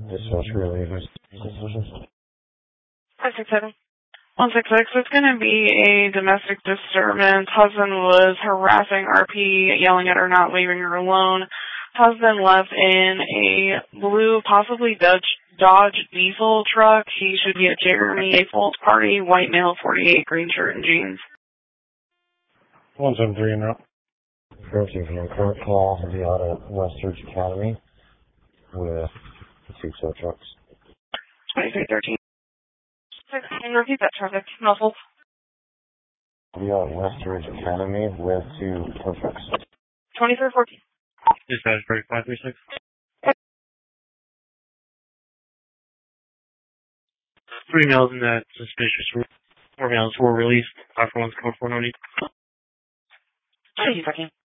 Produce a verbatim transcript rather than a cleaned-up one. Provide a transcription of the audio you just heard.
Dispatch relievers. five six seven. one six six, it's going to be a domestic disturbance. Husband was harassing R P, yelling at her, not leaving her alone. Husband left in a blue, possibly Dodge, Dodge diesel truck. He should be at Jeremy A. Fultz Party, white male, forty-eight, green shirt and jeans. one seven three and out. Approaching from a current call to be out at West Ridge Academy with two tow trucks. twenty-three thirteen. Can you repeat that traffic? Muffled. Be out at West Ridge Academy with two tow trucks. twenty-three fourteen. Dispatch break five three six. Three males in that suspicious. Four males were released. Five for one's code four ninety. twenty-two fourteen.